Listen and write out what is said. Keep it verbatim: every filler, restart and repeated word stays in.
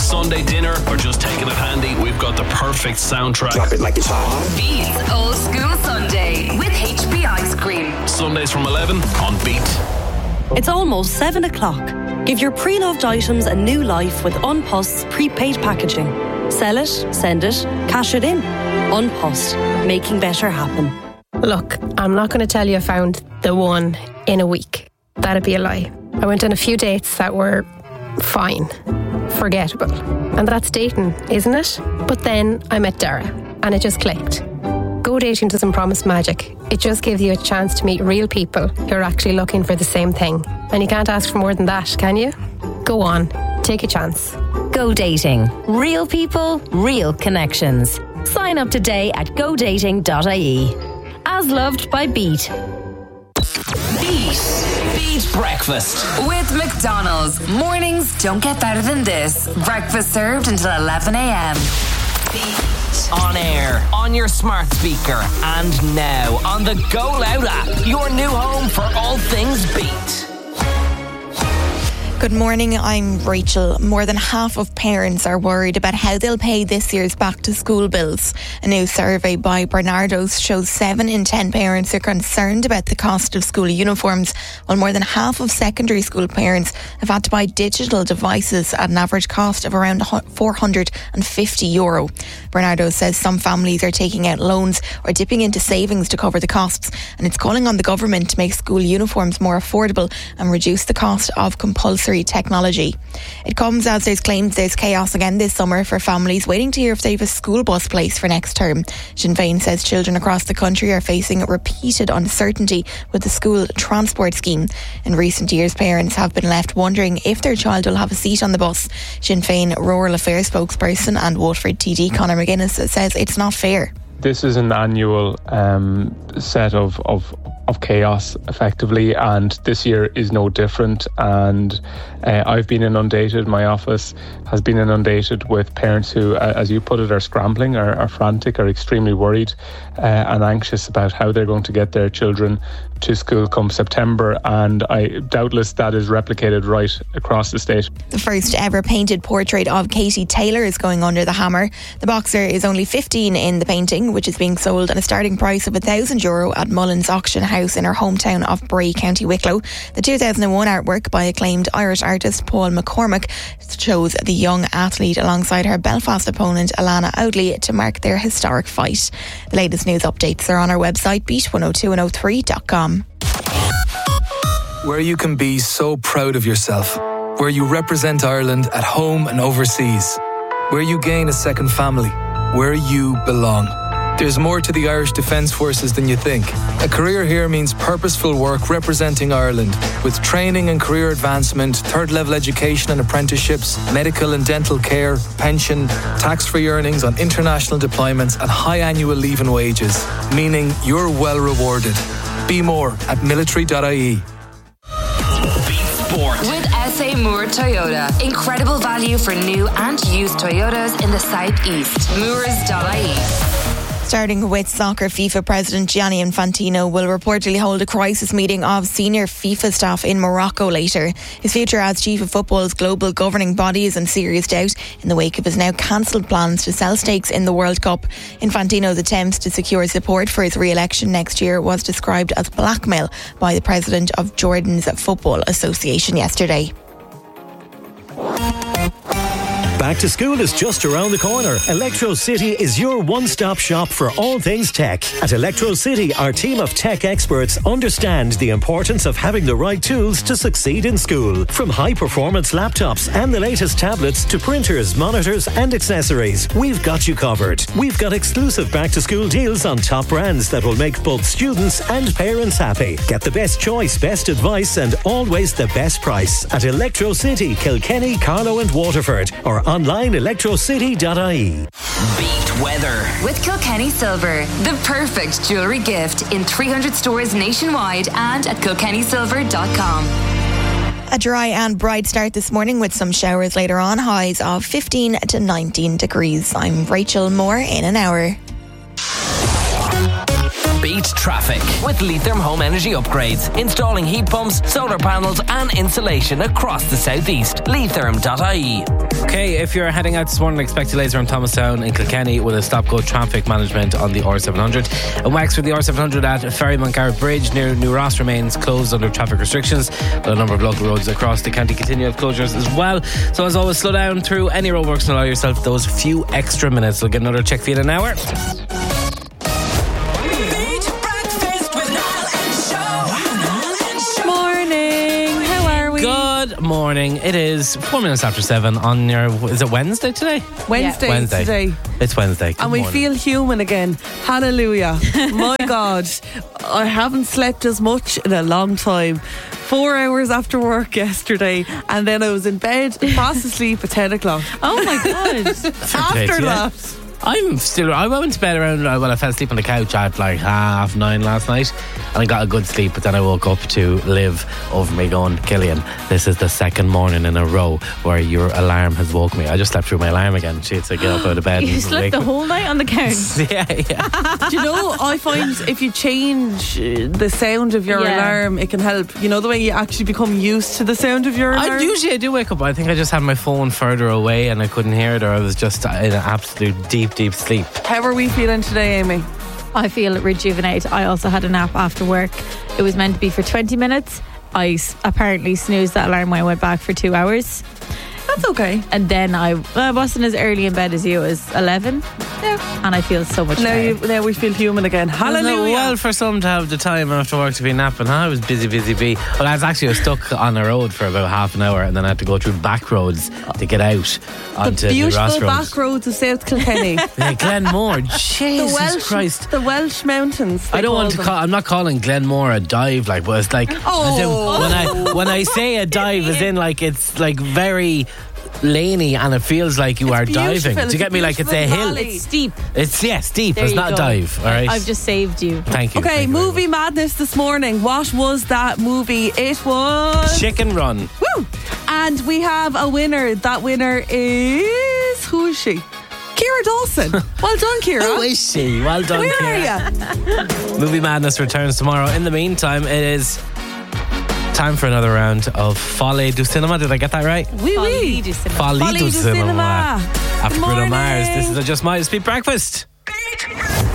Sunday dinner, or just taking it handy, we've got the perfect soundtrack. Drop it like it's hot. Beats Old School Sunday with H B Ice Cream. Sundays from eleven on Beat. It's almost seven o'clock. Give your pre-loved items a new life with Unpost's prepaid packaging. Sell it, send it, cash it in. Unpost, making better happen. Look, I'm not going to tell you I found the one in a week. That'd be a lie. I went on a few dates that were fine, forgettable. And that's dating, isn't it? But then I met Dara and it just clicked. Go dating doesn't promise magic. It just gives you a chance to meet real people who are actually looking for the same thing. And you can't ask for more than that, can you? Go on, take a chance. Go dating. Real people, real connections. Sign up today at go dating dot I E. As loved by Beat. Beat. Beat Breakfast. With McDonald's. Mornings don't get better than this. Breakfast served until eleven a.m. Beat. On air, on your smart speaker, and now on the Go Loud app. Your new home for all things Beat. Good morning, I'm Rachel. More than half of parents are worried about how they'll pay this year's back to school bills. A new survey by Barnardo's shows seven in ten parents are concerned about the cost of school uniforms, while more than half of secondary school parents have had to buy digital devices at an average cost of around four hundred fifty euro. Barnardo says some families are taking out loans or dipping into savings to cover the costs, and it's calling on the government to make school uniforms more affordable and reduce the cost of compulsory technology. It comes as there's claims there's chaos again this summer for families waiting to hear if they have a school bus place for next term. Sinn Féin says children across the country are facing repeated uncertainty with the school transport scheme. In recent years, parents have been left wondering if their child will have a seat on the bus. Sinn Féin Rural Affairs spokesperson and Waterford T D Conor McGuinness says it's not fair. This is an annual um, set of, of of chaos, effectively, and this year is no different. And uh, I've been inundated, my office has been inundated with parents who, uh, as you put it, are scrambling, are, are frantic, are extremely worried uh, and anxious about how they're going to get their children to school come September, and I doubtless that is replicated right across the state. The first ever painted portrait of Katie Taylor is going under the hammer. The boxer is only fifteen in the painting, which is being sold at a starting price of one thousand euro at Mullins Auction House in her hometown of Bray, County Wicklow. The two thousand one artwork by acclaimed Irish artist Paul McCormack shows the young athlete alongside her Belfast opponent Alana Audley to mark their historic fight. The latest news updates are on our website beat one oh two one oh three dot com. Where you can be so proud of yourself, where you represent Ireland at home and overseas, where you gain a second family, where you belong. There's more to the Irish Defence Forces than you think. A career here means purposeful work representing Ireland, with training and career advancement, third-level education and apprenticeships, medical and dental care, pension, tax-free earnings on international deployments and high annual leave and wages, meaning you're well rewarded. Be more at military dot I E. Sport. With S A Moore Toyota. Incredible value for new and used Toyotas in the southeast. Moores dot I E. Starting with soccer, FIFA President Gianni Infantino will reportedly hold a crisis meeting of senior FIFA staff in Morocco later. His future as chief of football's global governing body is in serious doubt in the wake of his now cancelled plans to sell stakes in the World Cup. Infantino's attempts to secure support for his re-election next year was described as blackmail by the president of Jordan's Football Association yesterday. Back to school is just around the corner. Electro City is your one-stop shop for all things tech. At Electro City, our team of tech experts understand the importance of having the right tools to succeed in school. From high-performance laptops and the latest tablets to printers, monitors and accessories, we've got you covered. We've got exclusive back-to-school deals on top brands that will make both students and parents happy. Get the best choice, best advice and always the best price at Electro City, Kilkenny, Carlow and Waterford, or online electro city dot I E. Beat weather. With Kilkenny Silver, the perfect jewellery gift in three hundred stores nationwide and at kilkenny silver dot com. A dry and bright start this morning with some showers later on, highs of fifteen to nineteen degrees. I'm Rachel Moore in an hour. Beat traffic with Leitrim Home Energy Upgrades. Installing heat pumps, solar panels and insulation across the southeast. Leitrim dot I E. Okay, if you're heading out this morning, expect delays around Thomastown in Kilkenny with a stop-go traffic management on the R seven hundred. And Wexford, the R seven hundred at Ferryman Garrett Bridge near New Ross remains closed under traffic restrictions. But a number of local roads across the county continue to have closures as well. So as always, slow down through any roadworks and allow yourself those few extra minutes. We'll get another check for you in an hour. Good morning. It is four minutes after seven on your, is it Wednesday today? Wednesday, yeah. Wednesday. today. It's Wednesday. Good and we morning. feel human again. Hallelujah. My God. I haven't slept as much in a long time. Four hours after work yesterday, and then I was in bed, fast asleep at ten o'clock. Oh my God. After that. I'm still, I went to bed around, well, I fell asleep on the couch at like half nine last night and I got a good sleep, but then I woke up to Liv over me going, Killian, this is the second morning in a row where your alarm has woke me. I just slept through my alarm again. She had to get up out of bed. You and slept wake the me. whole night on the couch? Yeah, yeah. Do you know, I find if you change the sound of your Yeah. alarm, it can help. You know, the way you actually become used to the sound of your alarm? I usually I do wake up. I think I just had my phone further away and I couldn't hear it, or I was just in an absolute deep, deep sleep. How are we feeling today, Amy? I feel rejuvenated. I also had a nap after work. It was meant to be for twenty minutes. I s- apparently snoozed that alarm when I went back for two hours. That's okay. And then I, well, I wasn't as early in bed as you. It was eleven. Yeah. And I feel so much Now, better. you, now we feel human again. Hallelujah. Well, for some to have the time after work to be napping, huh? I was busy, busy bee. Well, I was actually I was stuck on a road for about half an hour and then I had to go through back roads to get out onto The the Ross beautiful roads. back roads of South Kilkenny. Yeah, Glenmore, Jesus the Welsh, Christ. The Welsh mountains. I don't want to them. call. I'm not calling Glenmore a dive, like, but it's like Oh. as in, when I when I say a dive, is in like it's like very laney and it feels like you It's are beautiful. diving. Do It's you get a me? Like it's a beautiful hill. valley. It's steep. It's yeah, steep. There It's you not a go. dive. All right. I've just saved you. Thank you. Okay, Thank you very movie madness this morning. What was that movie? It was much. Chicken Run. Woo! And we have a winner. That winner is, who is she? Ciara Dawson. Well done, Ciara. Who is she? Well done, Where Ciara. are you? Movie Madness returns tomorrow. In the meantime, it is time for another round of Folie du Cinema. Did I get that right? Oui, oui. Folie du Cinema. Folie Folie du du Cinema. Cinema. After Good Bruno Mars, morning. this is a Just My Speed Breakfast.